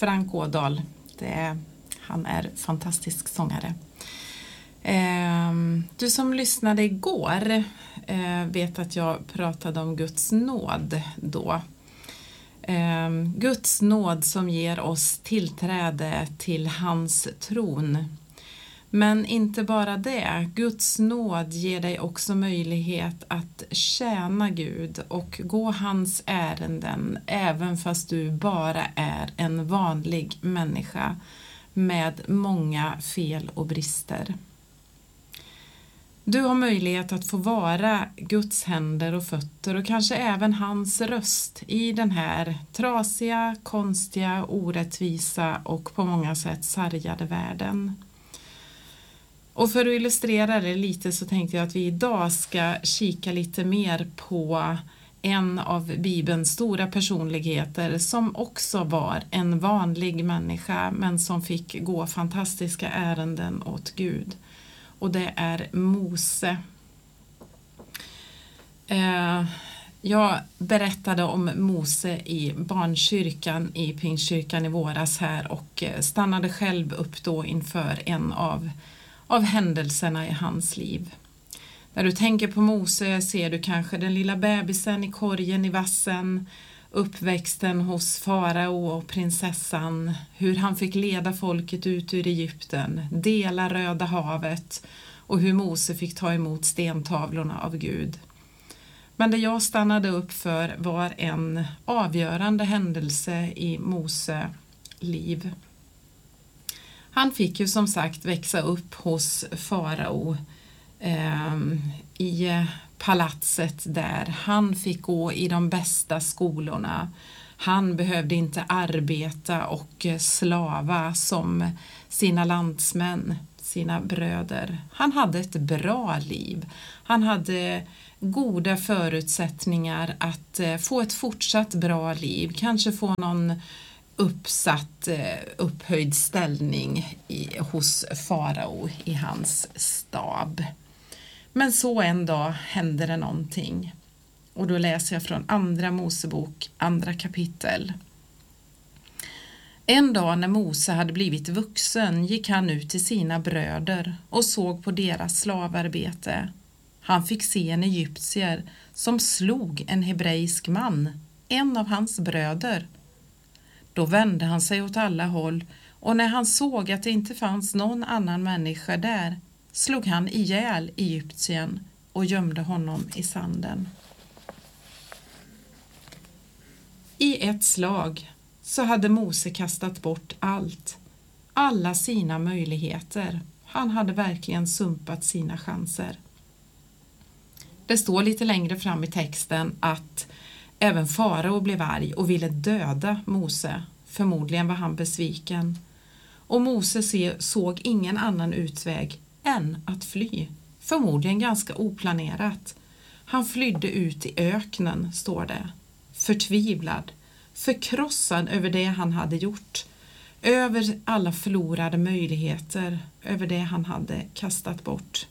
Frank Ådahl. Han är fantastisk sångare. Du som lyssnade igår vet att jag pratade om Guds nåd då. Guds nåd som ger oss tillträde till hans tron. Men inte bara det, Guds nåd ger dig också möjlighet att tjäna Gud och gå hans ärenden även fast du bara är en vanlig människa med många fel och brister. Du har möjlighet att få vara Guds händer och fötter och kanske även hans röst i den här trasiga, konstiga, orättvisa och på många sätt sargade världen. Och för att illustrera det lite så tänkte jag att vi idag ska kika lite mer på en av Bibelns stora personligheter som också var en vanlig människa men som fick gå fantastiska ärenden åt Gud. Och det är Mose. Jag berättade om Mose i barnkyrkan i Pingstkyrkan i våras här och stannade själv upp då inför en av händelserna i hans liv. När du tänker på Mose ser du kanske den lilla bebisen i korgen i vassen, uppväxten hos farao och prinsessan, hur han fick leda folket ut ur Egypten, dela Röda havet och hur Mose fick ta emot stentavlorna av Gud. Men det jag stannade upp för var en avgörande händelse i Mose liv. Han fick ju som sagt växa upp hos farao i palatset där. Han fick gå i de bästa skolorna. Han behövde inte arbeta och slava som sina landsmän, sina bröder. Han hade ett bra liv. Han hade goda förutsättningar att få ett fortsatt bra liv. Kanske få någon upphöjd ställning hos farao i hans stab. Men så en dag hände det någonting. Och då läser jag från Andra Mosebok, 2 kapitel. En dag när Mose hade blivit vuxen gick han ut till sina bröder och såg på deras slavarbete. Han fick se en egyptier som slog en hebreisk man, en av hans bröder. Då vände han sig åt alla håll och när han såg att det inte fanns någon annan människa där slog han ihjäl egyptien och gömde honom i sanden. I ett slag så hade Mose kastat bort alla sina möjligheter. Han hade verkligen sumpat sina chanser. Det står lite längre fram i texten att även farao blev arg och ville döda Mose. Förmodligen var han besviken. Och Mose såg ingen annan utväg än att fly. Förmodligen ganska oplanerat. Han flydde ut i öknen, står det. Förtvivlad, förkrossad över det han hade gjort. Över alla förlorade möjligheter, över det han hade kastat bort.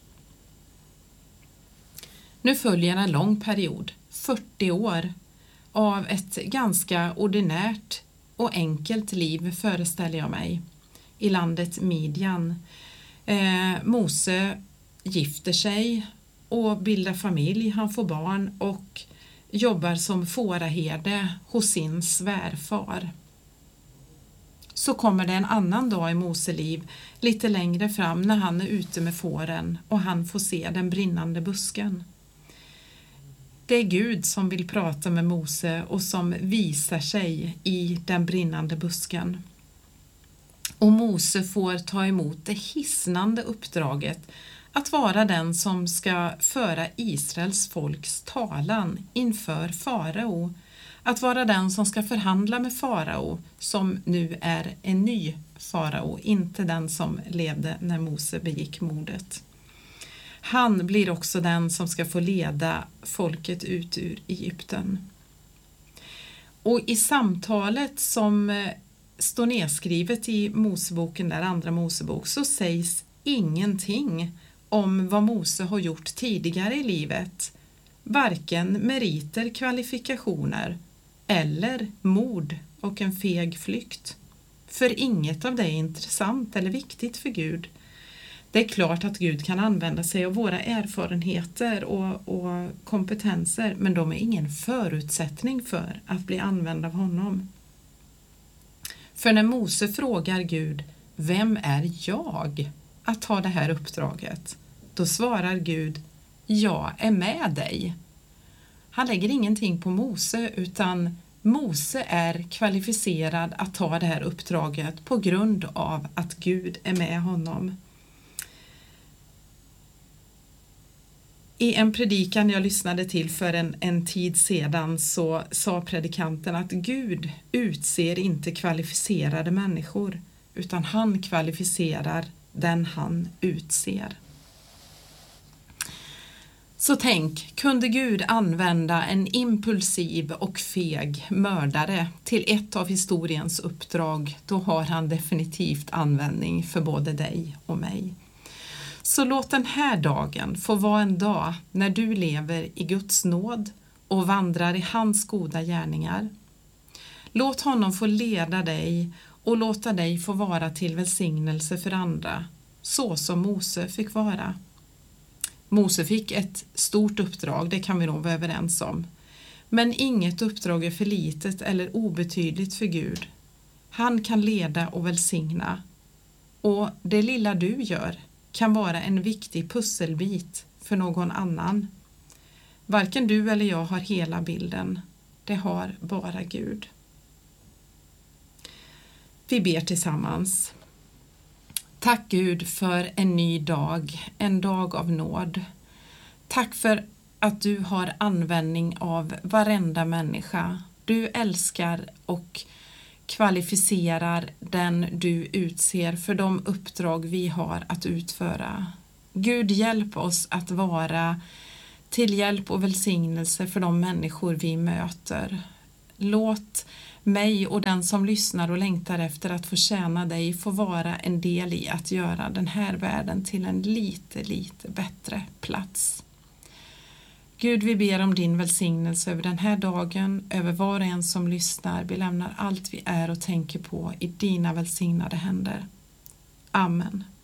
Nu följer en lång period, 40 år, av ett ganska ordinärt och enkelt liv föreställer jag mig, i landet Midjan. Mose gifter sig och bildar familj, han får barn och jobbar som fåraherde hos sin svärfar. Så kommer det en annan dag i Mose liv lite längre fram när han är ute med fåren och han får se den brinnande busken. Det är Gud som vill prata med Mose och som visar sig i den brinnande busken. Och Mose får ta emot det hisnande uppdraget att vara den som ska föra Israels folks talan inför farao. Att vara den som ska förhandla med farao som nu är en ny farao, inte den som levde när Mose begick mordet. Han blir också den som ska få leda folket ut ur Egypten. Och i samtalet som står nedskrivet i Moseboken, där Andra Mosebok, så sägs ingenting om vad Mose har gjort tidigare i livet. Varken meriter, kvalifikationer eller mord och en feg flykt. För inget av det är intressant eller viktigt för Gud. Det är klart att Gud kan använda sig av våra erfarenheter och kompetenser, men de är ingen förutsättning för att bli använd av honom. För när Mose frågar Gud, vem är jag att ta det här uppdraget? Då svarar Gud, jag är med dig. Han lägger ingenting på Mose, utan Mose är kvalificerad att ta det här uppdraget på grund av att Gud är med honom. I en predikan jag lyssnade till för en tid sedan så sa predikanten att Gud utser inte kvalificerade människor, utan han kvalificerar den han utser. Så tänk, kunde Gud använda en impulsiv och feg mördare till ett av historiens uppdrag, då har han definitivt användning för både dig och mig. Så låt den här dagen få vara en dag när du lever i Guds nåd och vandrar i hans goda gärningar. Låt honom få leda dig och låta dig få vara till välsignelse för andra, så som Mose fick vara. Mose fick ett stort uppdrag, det kan vi nog vara överens om. Men inget uppdrag är för litet eller obetydligt för Gud. Han kan leda och välsigna. Och det lilla du gör kan vara en viktig pusselbit för någon annan. Varken du eller jag har hela bilden. Det har bara Gud. Vi ber tillsammans. Tack Gud för en ny dag, en dag av nåd. Tack för att du har användning av varenda människa. Du älskar och kvalificerar den du utser för de uppdrag vi har att utföra. Gud, hjälp oss att vara till hjälp och välsignelse för de människor vi möter. Låt mig och den som lyssnar och längtar efter att få tjäna dig få vara en del i att göra den här världen till en lite bättre plats. Gud, vi ber om din välsignelse över den här dagen, över var och en som lyssnar. Vi lämnar allt vi är och tänker på i dina välsignade händer. Amen.